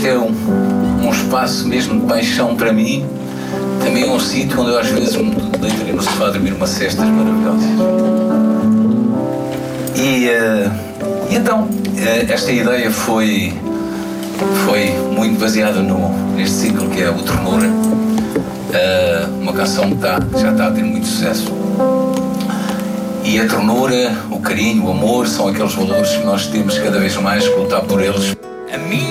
isto é um espaço mesmo de paixão para mim. Também é um sítio onde eu às vezes me deitaria no sofá a dormir umas cestas maravilhosas. E então, esta ideia foi muito baseada neste ciclo que é o Ternura. Uma canção que já está a ter muito sucesso. E a ternura, o carinho, o amor são aqueles valores que nós temos cada vez mais que lutar por eles. A minha